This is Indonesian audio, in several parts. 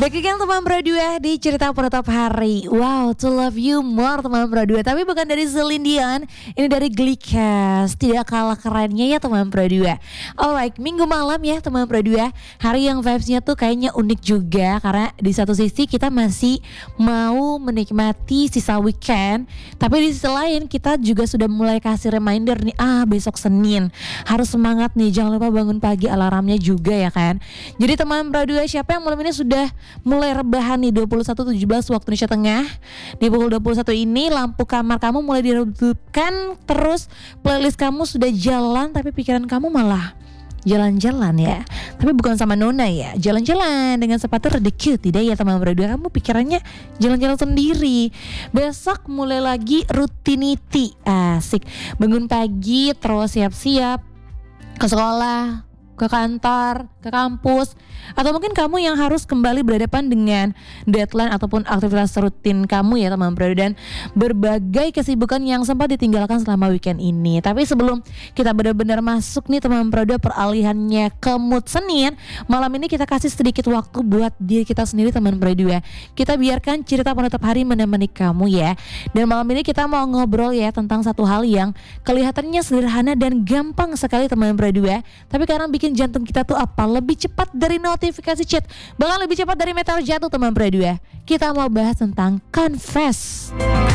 Baik lagi teman Pro 2 di cerita penutup hari. Wow, to love you more teman Pro 2. Tapi bukan dari Celine Dion, ini dari Glikas. Tidak kalah kerennya ya teman Pro 2. Alright, minggu malam ya teman Pro 2. Hari yang vibesnya tuh kayaknya unik juga. Karena di satu sisi kita masih mau menikmati sisa weekend, tapi di sisi lain kita juga sudah mulai kasih reminder nih, besok Senin harus semangat nih, jangan lupa bangun pagi, alarmnya juga ya kan. Jadi teman Pro 2, siapa yang malam ini sudah mulai rebahan nih 21.17 waktu Indonesia Tengah. Di pukul 21 ini lampu kamar kamu mulai diredupkan, terus playlist kamu sudah jalan tapi pikiran kamu malah jalan-jalan ya. Tapi bukan sama Nona ya, jalan-jalan dengan sepatu rada cute. Tidak ya teman berdua, kamu pikirannya jalan-jalan sendiri. Besok mulai lagi rutinitas, asik. Bangun pagi terus siap-siap ke sekolah, ke kantor, ke kampus, atau mungkin kamu yang harus kembali berhadapan dengan deadline ataupun aktivitas rutin kamu ya teman Pro, dan berbagai kesibukan yang sempat ditinggalkan selama weekend ini. Tapi sebelum kita benar-benar masuk nih teman Pro peralihannya ke mood Senin, malam ini kita kasih sedikit waktu buat diri kita sendiri teman Pro 2. Kita biarkan cerita penutup hari menemani kamu ya. Dan malam ini kita mau ngobrol ya tentang satu hal yang kelihatannya sederhana dan gampang sekali teman Pro 2, tapi kadang bikin jantung kita tuh lebih cepat dari notifikasi chat, bahkan lebih cepat dari meteor jatuh teman Pro 2. Kita mau bahas tentang confess.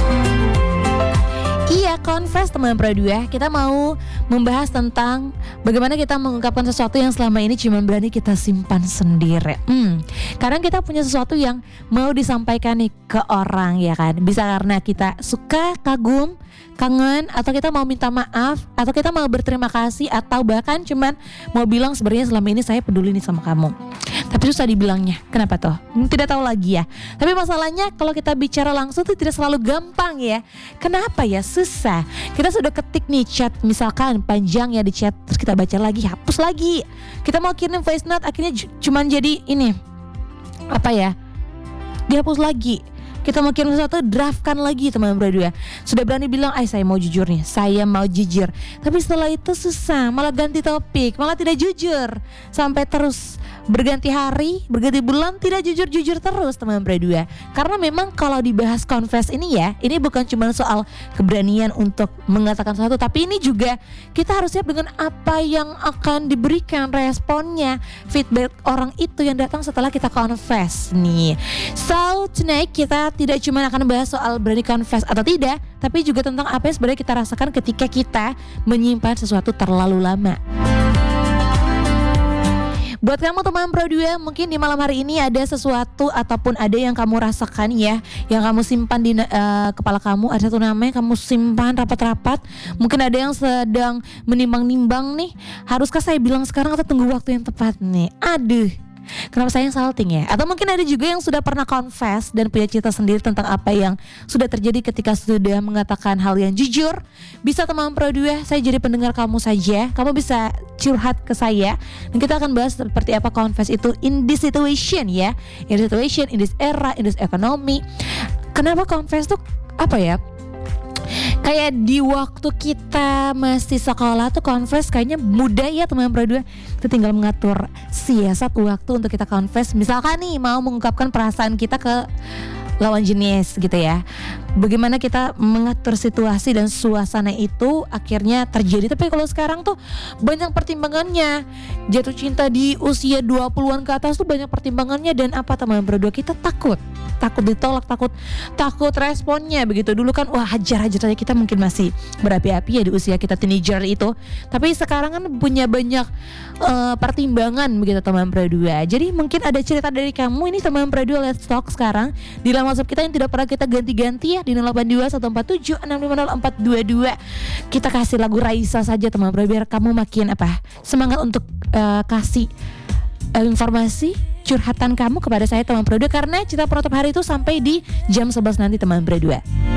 Iya, confess teman Pro 2. Kita mau membahas tentang bagaimana kita mengungkapkan sesuatu yang selama ini cuma berani kita simpan sendiri. Kadang kita punya sesuatu yang mau disampaikan nih ke orang ya kan. Bisa karena kita suka, kagum, kangen, atau kita mau minta maaf, atau kita mau berterima kasih, atau bahkan cuman mau bilang sebenarnya selama ini saya peduli nih sama kamu. Tapi susah dibilangnya. Kenapa toh? Tidak tahu lagi ya. Tapi masalahnya kalau kita bicara langsung itu tidak selalu gampang ya. Kenapa ya? Susah. Kita sudah ketik nih chat misalkan panjang ya di chat, terus kita baca lagi, hapus lagi. Kita mau kirim voice note, akhirnya cuman jadi ini dihapus lagi. Kita mau kirim sesuatu, draftkan lagi teman Pro 2. Sudah berani bilang, saya mau jujur nih, saya mau jujur. Tapi setelah itu susah, malah ganti topik, malah tidak jujur. Sampai terus berganti hari, berganti bulan, tidak jujur-jujur terus teman Pro 2. Karena memang kalau dibahas confess ini ya, ini bukan cuma soal keberanian untuk mengatakan sesuatu, tapi ini juga kita harus siap dengan apa yang akan diberikan responnya, feedback orang itu yang datang setelah kita confess nih. So tonight kita tidak cuma akan bahas soal berani confess atau tidak, tapi juga tentang apa yang sebenarnya kita rasakan ketika kita menyimpan sesuatu terlalu lama. Buat kamu teman Pro 2, mungkin di malam hari ini ada sesuatu ataupun ada yang kamu rasakan ya, yang kamu simpan di kepala kamu, ada satu nama yang kamu simpan rapat-rapat. Mungkin ada yang sedang menimbang-nimbang nih, haruskah saya bilang sekarang atau tunggu waktu yang tepat nih. Kenapa saya yang salting ya? Atau mungkin ada juga yang sudah pernah confess dan punya cerita sendiri tentang apa yang sudah terjadi ketika sudah mengatakan hal yang jujur. Bisa teman Pro 2, saya jadi pendengar kamu saja. Kamu bisa curhat ke saya dan kita akan bahas seperti apa confess itu in this situation ya. In this situation, in this era, in this economy. Kenapa confess tuh kayak di waktu kita masih sekolah tuh confess kayaknya mudah ya teman Pro 2. Kita tinggal mengatur siasat waktu untuk kita confess. Misalkan nih mau mengungkapkan perasaan kita ke lawan jenis gitu ya. Bagaimana kita mengatur situasi dan suasana itu akhirnya terjadi. Tapi kalau sekarang tuh banyak pertimbangannya. Jatuh cinta di usia 20-an ke atas tuh banyak pertimbangannya. Dan apa teman Pro 2, kita takut ditolak, takut responnya begitu. Dulu kan hajar saja, kita mungkin masih berapi-api ya di usia kita teenager itu. Tapi sekarang kan punya banyak pertimbangan begitu teman Pro 2. Jadi mungkin ada cerita dari kamu ini teman Pro 2, let's talk sekarang di laman WhatsApp kita yang tidak pernah kita ganti-ganti ya, di 082147650422. Kita kasih lagu Raisa saja teman Pro biar kamu makin semangat untuk kasih informasi curhatan kamu kepada saya teman Pro 2, karena cerita penutup hari itu sampai di jam 11 nanti teman Pro 2.